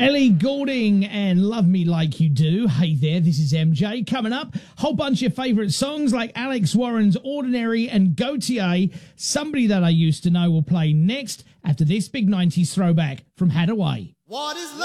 Ellie Goulding and Love Me Like You Do. Hey there, this is MJ. Coming up, whole bunch of favourite songs like Alex Warren's Ordinary and Gautier. Somebody That I Used to Know will play next after this big 90s throwback from Hadaway. What is love?